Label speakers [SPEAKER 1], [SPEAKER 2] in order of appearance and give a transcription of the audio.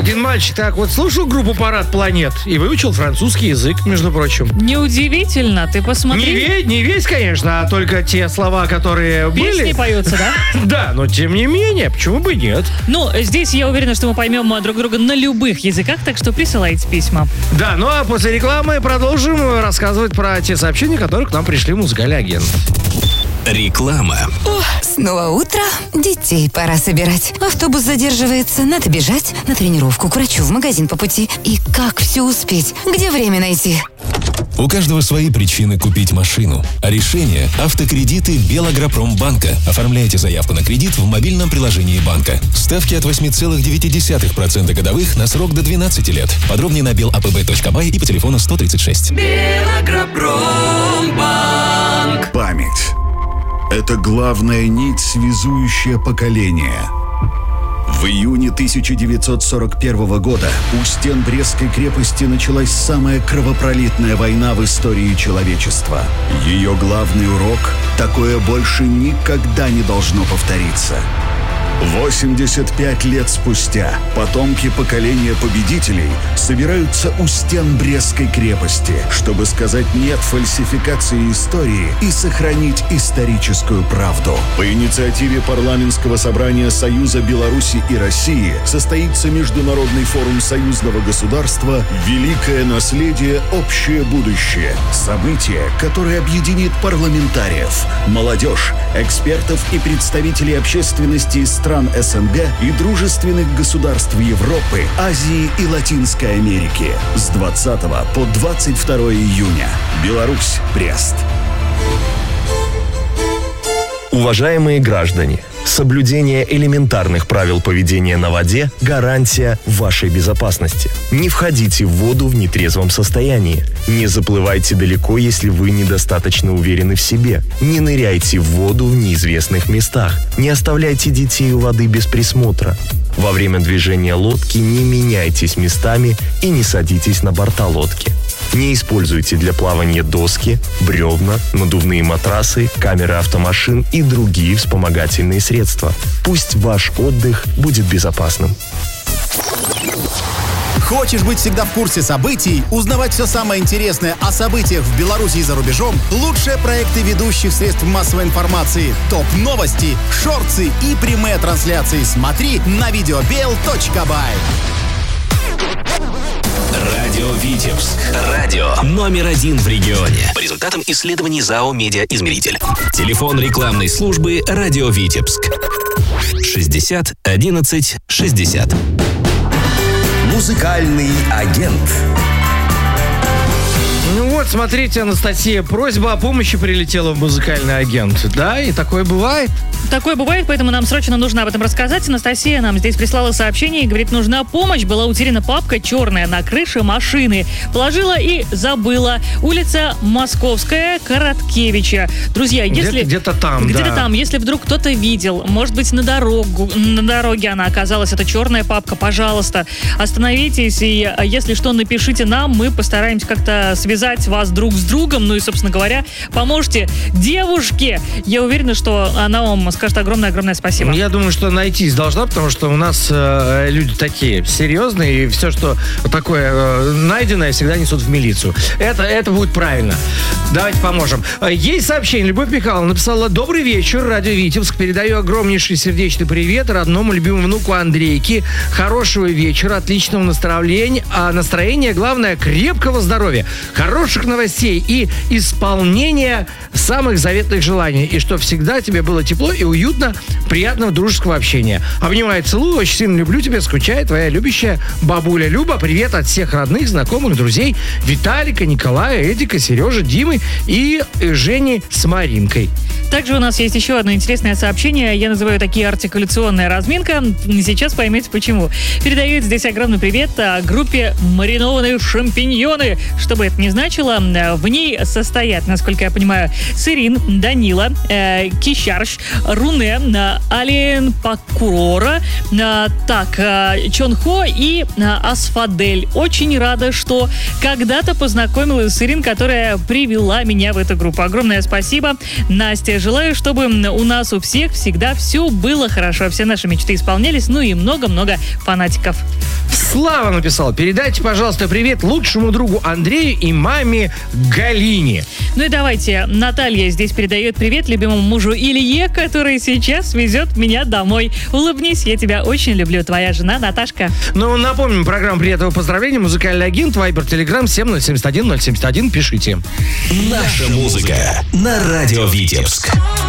[SPEAKER 1] Один мальчик так вот слушал группу «Парад планет» и выучил французский язык, между прочим.
[SPEAKER 2] Неудивительно, ты посмотри.
[SPEAKER 1] Не весь, конечно, а только те слова, которые были.
[SPEAKER 2] Песни поются, да?
[SPEAKER 1] Да, но тем не менее, почему бы нет?
[SPEAKER 2] Ну, здесь я уверена, что мы поймем друг друга на любых языках, так что присылайте письма.
[SPEAKER 1] Да, ну а после рекламы продолжим рассказывать про те сообщения, которые к нам пришли в «Музыкальный агент».
[SPEAKER 3] Реклама.
[SPEAKER 4] О, снова утро, детей пора собирать. Автобус задерживается, надо бежать на тренировку, к врачу, в магазин по пути. И как все успеть? Где время найти?
[SPEAKER 3] У каждого свои причины купить машину. А решение – автокредиты Белагропромбанка. Оформляйте заявку на кредит в мобильном приложении банка. Ставки от 8,9% годовых на срок до 12 лет. Подробнее на belapb.by и по телефону 136.
[SPEAKER 5] Белагропромбанк. Память. Это главная нить, связующая поколения. В июне 1941 года у стен Брестской крепости началась самая кровопролитная война в истории человечества. Ее главный урок – такое больше никогда не должно повториться. 85 лет спустя потомки поколения победителей собираются у стен Брестской крепости, чтобы сказать «нет» фальсификации истории и сохранить историческую правду. По инициативе парламентского собрания Союза Беларуси и России состоится Международный форум союзного государства «Великое наследие. Общее будущее». Событие, которое объединит парламентариев, молодежь, экспертов и представителей общественности из стран СНГ и дружественных государств Европы, Азии и Латинской Америки с 20 по 22 июня. Беларусь, Брест.
[SPEAKER 6] Уважаемые граждане, соблюдение элементарных правил поведения на воде – гарантия вашей безопасности. Не входите в воду в нетрезвом состоянии. Не заплывайте далеко, если вы недостаточно уверены в себе. Не ныряйте в воду в неизвестных местах. Не оставляйте детей у воды без присмотра. Во время движения лодки не меняйтесь местами и не садитесь на борта лодки. Не используйте для плавания доски, бревна, надувные матрасы, камеры автомашин и другие вспомогательные средства. Пусть ваш отдых будет безопасным.
[SPEAKER 7] Хочешь быть всегда в курсе событий, узнавать все самое интересное о событиях в Беларуси и за рубежом? Лучшие проекты ведущих средств массовой информации, топ-новости, шорты и прямые трансляции смотри на videobel.by.
[SPEAKER 3] Радио Витебск. Радио номер 1 в регионе. По результатам исследований ЗАО «Медиаизмеритель». Телефон рекламной службы «Радио Витебск». 60 11 60.
[SPEAKER 8] Музыкальный агент.
[SPEAKER 1] Ну вот, смотрите, Анастасия, просьба о помощи прилетела в «Музыкальный агент». Да, и такое бывает.
[SPEAKER 2] Такое бывает, поэтому нам срочно нужно об этом рассказать. Анастасия нам здесь прислала сообщение и говорит, нужна помощь. Была утеряна папка черная на крыше машины. Положила и забыла. Улица Московская, Короткевича. Друзья, если...
[SPEAKER 1] Где-то там,
[SPEAKER 2] Где-то там. Если вдруг кто-то видел, может быть, на дороге она оказалась, эта черная папка, пожалуйста, остановитесь и, если что, напишите нам. Мы постараемся как-то связать вас друг с другом. Ну и, собственно говоря, поможете девушке. Я уверена, что она вам скажет огромное-огромное спасибо.
[SPEAKER 1] Я думаю, что найтись должна, потому что у нас люди такие серьезные, и все, что такое найденное, всегда несут в милицию. Это будет правильно. Давайте поможем. Есть сообщение. Любовь Михайловна написала: «Добрый вечер, радио Витебск. Передаю огромнейший сердечный привет родному любимому внуку Андрейке. Хорошего вечера, отличного настроения, главное, крепкого здоровья, хороших новостей и исполнения самых заветных желаний. И что всегда тебе было тепло и уютно, приятного дружеского общения. Обнимаю, целую, очень сильно люблю тебя, скучает твоя любящая бабуля Люба. Привет от всех родных, знакомых, друзей Виталика, Николая, Эдика, Сережи, Димы и Жени с Маринкой».
[SPEAKER 2] Также у нас есть еще одно интересное сообщение. Я называю такие артикуляционная разминка. Сейчас поймете почему. Передает здесь огромный привет группе «Маринованные шампиньоны». Что бы это ни значило, в ней состоят, насколько я понимаю, Сырин, Данила, Кищарш, Руне, Ален Пакурора, Чонхо и Асфадель. Очень рада, что когда-то познакомилась с Ирин, которая привела меня в эту группу. Огромное спасибо, Настя. Желаю, чтобы у нас у всех всегда все было хорошо, все наши мечты исполнялись, ну и много-много фанатиков.
[SPEAKER 1] Слава написал: передайте, пожалуйста, привет лучшему другу Андрею и маме Галине.
[SPEAKER 2] Ну и давайте, Наталья здесь передает привет любимому мужу Илье, который сейчас везет меня домой. Улыбнись, я тебя очень люблю, твоя жена Наташка.
[SPEAKER 1] Ну, напомним, программа «Приятного поздравления», музыкальный агент, Вайбер, Телеграм, 7071 071, пишите.
[SPEAKER 3] Наша музыка на радио Витебск.